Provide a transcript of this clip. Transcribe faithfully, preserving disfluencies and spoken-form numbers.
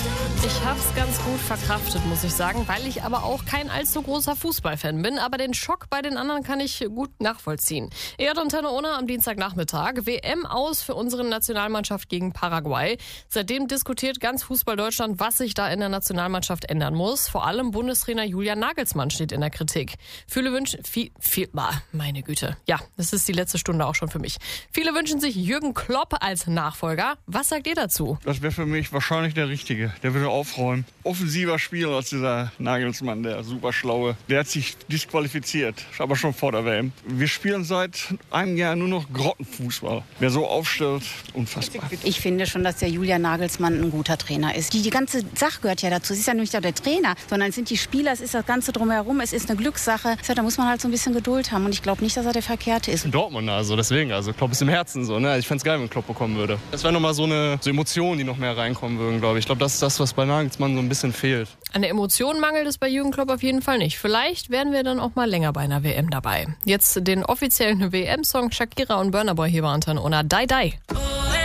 Ich habe es ganz gut verkraftet, muss ich sagen, weil ich aber auch kein allzu großer Fußballfan bin. Aber den Schock bei den anderen kann ich gut nachvollziehen. Erdantenne ohne am Dienstagnachmittag. W M aus für unsere Nationalmannschaft gegen Paraguay. Seitdem diskutiert ganz Fußball-Deutschland, was sich da in der Nationalmannschaft ändern muss. Vor allem Bundestrainer Julian Nagelsmann steht in der Kritik. Viele wünschen... Viel, viel, bah, meine Güte. Ja, das ist die letzte Stunde auch schon für mich. Viele wünschen sich Jürgen Klopp als Nachfolger. Was sagt ihr dazu? Das wäre für mich wahrscheinlich der Richtige. Der würde aufräumen. Offensiver Spieler als dieser Nagelsmann, der super schlaue. Der hat sich disqualifiziert, aber schon vor der W M. Wir spielen seit einem Jahr nur noch Grottenfußball. Wer so aufstellt, unfassbar. Ich finde schon, dass der Julian Nagelsmann ein guter Trainer ist. Die, die ganze Sache gehört ja dazu. Es ist ja nicht nur der Trainer, sondern es sind die Spieler, es ist das Ganze drumherum, es ist eine Glückssache. Da muss man halt so ein bisschen Geduld haben und ich glaube nicht, dass er der Verkehrte ist. In Dortmund, also deswegen, also Klopp ist im Herzen so, ne? Ich fände es geil, wenn Klopp bekommen würde. Das wäre nochmal so eine so Emotion, die noch mehr reinkommen würden, glaube ich. Ich glaube, das ist das, was bei Nagelsmann so ein bisschen fehlt. An der Emotion mangelt es bei Jürgen Klopp auf jeden Fall nicht. Vielleicht wären wir dann auch mal länger bei einer W M dabei. Jetzt den offiziellen W M-Song Shakira und Burna Boy hier bei Antenne ohne Die Die.